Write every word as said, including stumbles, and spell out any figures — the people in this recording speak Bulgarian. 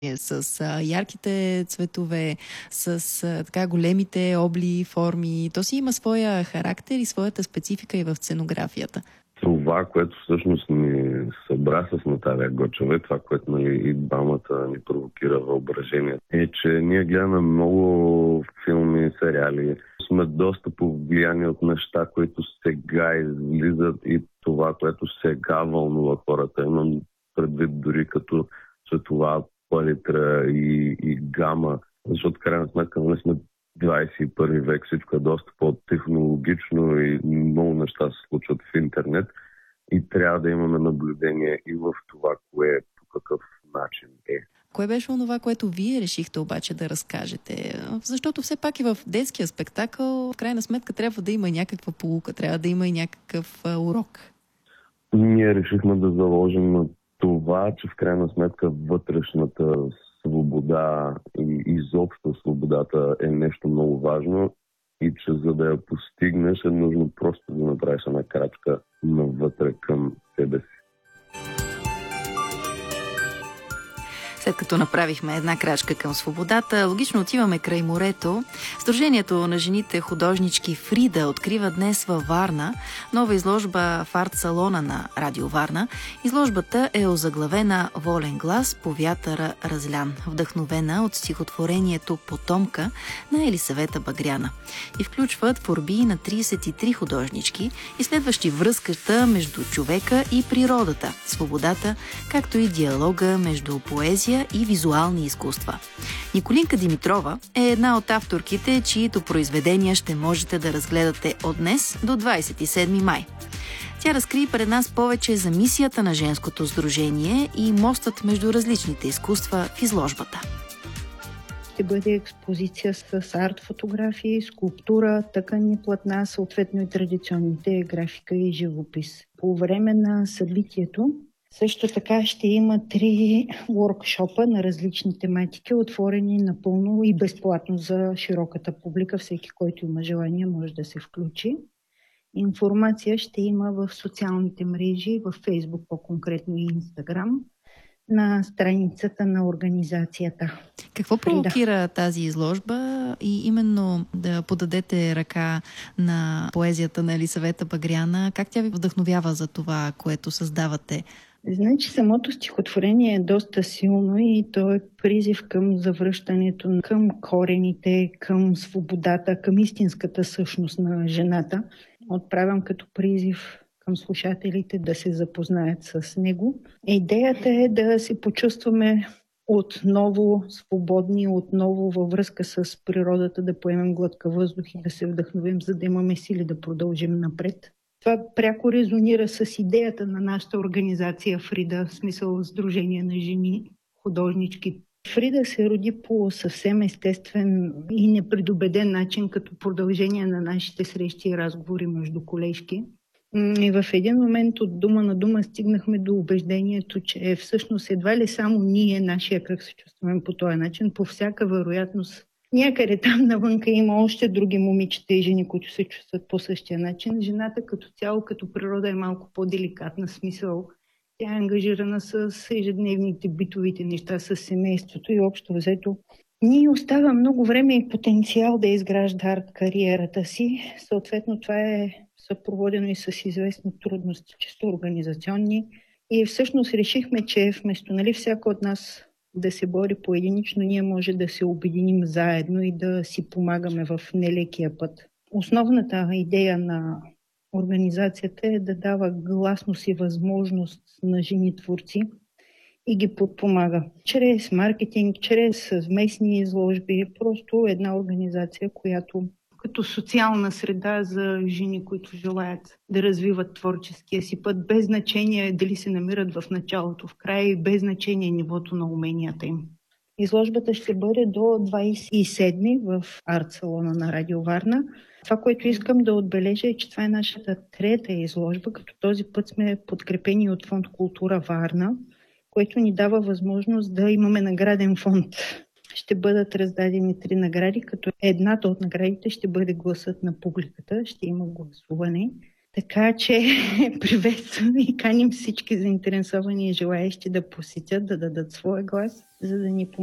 с а, ярките цветове, с а, така големите обли, форми. То си има своя характер и своята специфика и в сценографията. Това, което всъщност ни събра с Наталия Гочева, това, което нали, и двамата ни провокира въображение, е, че ние гледаме много филми и сериали. Сме доста повлияни от неща, които сега излизат и това, което сега вълнува хората. Имам предвид дори като цветова палитра и, и гама, защото крайна сметка ние сме двадесет и първи век, всичко е доста по-технологично и много неща се случват в интернет и трябва да имаме наблюдение и в това, кое по какъв начин е. Кое беше онова, което вие решихте обаче да разкажете? Защото все пак и в детския спектакъл, в крайна сметка, трябва да има и някаква поука, трябва да има и някакъв а, урок. Ние решихме да заложим на това, че в крайна сметка вътрешната свобода и изобщо свободата е нещо много важно и че за да я постигнеш е нужно просто да направиш една крачка навътре към себе си. След като направихме една крачка към свободата, логично отиваме край морето. Сдружението на жените художнички Фрида открива днес във Варна нова изложба в арт-салона на Радио Варна. Изложбата е озаглавена "Волен глас по вятъра разлян", вдъхновена от стихотворението "Потомка" на Елисавета Багряна. И включва творби на тридесет и три художнички, изследващи връзката между човека и природата, свободата, както и диалога между поезия и визуални изкуства. Николинка Димитрова е една от авторките, чието произведения ще можете да разгледате от днес до двадесет и седми май. Тя разкри пред нас повече за мисията на женското сдружение и мостът между различните изкуства в изложбата. Ще бъде експозиция с арт-фотографии, скулптура, тъкани платна, съответно и традиционните графика и живопис. По време на събитието също така ще има три workshop на различни тематики, отворени напълно и безплатно за широката публика. Всеки, който има желание, може да се включи. Информация ще има в социалните мрежи, в Facebook по-конкретно и Instagram, на страницата на организацията. Какво провокира тази изложба и именно да подадете ръка на поезията на Елисавета Багряна? Как тя ви вдъхновява за това, което създавате? Значи самото стихотворение е доста силно и то е призив към завръщането към корените, към свободата, към истинската същност на жената. Отправям като призив към слушателите да се запознаят с него. Идеята е да се почувстваме отново свободни, отново във връзка с природата, да поемем глътка въздух и да се вдъхновим, за да имаме сили да продължим напред. Това пряко резонира с идеята на нашата организация Фрида, в смисъл Сдружение на жени художнички. Фрида се роди по съвсем естествен и непредубеден начин, като продължение на нашите срещи и разговори между колежки. И в един момент от дума на дума стигнахме до убеждението, че всъщност едва ли само ние, нашия кръг, се чувстваме по този начин. По всяка вероятност някъде там навънка има още други момичета и жени, които се чувстват по същия начин. Жената като цяло, като природа е малко по-деликатна, смисъл. Тя е ангажирана с ежедневните битовите неща, с семейството и общо взето. Ние остава много време и потенциал да изгражда арт кариерата си. Съответно, това е съпроводено и с известни трудности, чисто организационни. И всъщност решихме, че вместо нали, всяка от нас да се бори поединично, ние може да се обединим заедно и да си помагаме в нелекия път. Основната идея на организацията е да дава гласност и възможност на жени творци и ги подпомага. Чрез маркетинг, чрез съвместни изложби, просто една организация, която като социална среда за жени, които желаят да развиват творческия си път, без значение дали се намират в началото, в края и без значение нивото на уменията им. Изложбата ще бъде до двадесет и седми в арт-салона на Радио Варна. Това, което искам да отбележа е, че това е нашата трета изложба, като този път сме подкрепени от фонд Култура Варна, което ни дава възможност да имаме награден фонд. Ще бъдат раздадени три награди, като едната от наградите ще бъде гласът на публиката, ще има гласуване. Така че приветствам и каним всички заинтересовани и желаещи да посетят, да дадат своя глас, за да ни помогнат